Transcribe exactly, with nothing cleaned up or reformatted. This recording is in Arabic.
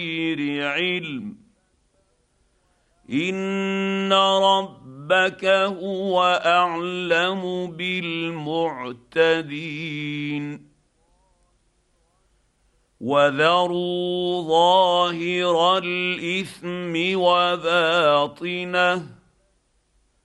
بغير علم ان ربك هو اعلم بالمعتدين وذروا ظاهر الاثم وباطنه